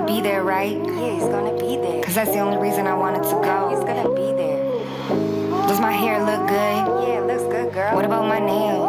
be there, right? Yeah, he's gonna be there. Cause that's the only reason I wanted to He's go. gonna be there. Does my hair look good? Yeah, it looks good, girl. What about my nails?